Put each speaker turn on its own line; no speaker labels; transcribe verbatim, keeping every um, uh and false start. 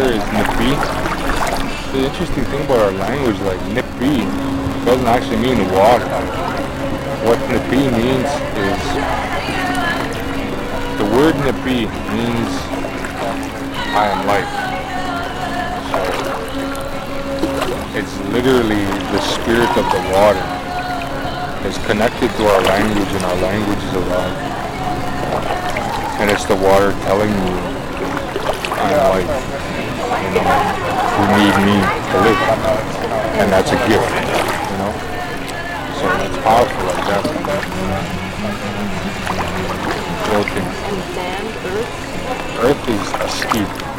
water is Nipi. The interesting thing about our language, like Nipi, doesn't actually mean water. What Nipi means is, the word Nipi means I am life. So it's literally the spirit of the water. It's connected to our language, and our language is alive. And it's the water telling you I am life. You know, you need me to live. And that's a gift, you know? So it's powerful like that. Working. Earth is a ski.